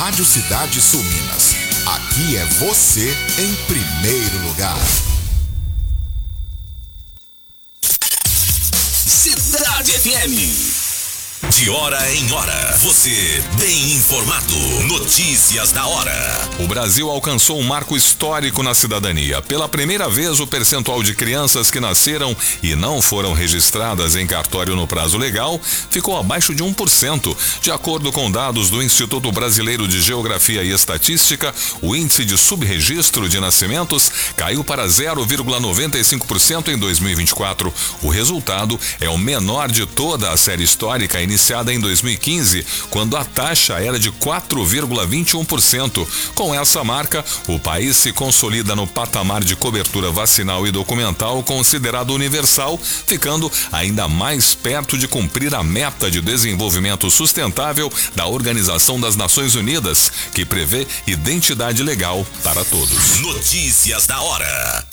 Rádio Cidade Sul Minas. Aqui é você em primeiro lugar. Cidade FM. De hora em hora, você bem informado. Notícias da hora. O Brasil alcançou um marco histórico na cidadania. Pela primeira vez, o percentual de crianças que nasceram e não foram registradas em cartório no prazo legal ficou abaixo de 1%. De acordo com dados do Instituto Brasileiro de Geografia e Estatística, o índice de subregistro de nascimentos caiu para 0,95% em 2024. O resultado é o menor de toda a série histórica iniciada em 2015, quando a taxa era de 4,21%. Com essa marca, o país se consolida no patamar de cobertura vacinal e documental considerado universal, ficando ainda mais perto de cumprir a meta de desenvolvimento sustentável da Organização das Nações Unidas, que prevê identidade legal para todos. Notícias da hora.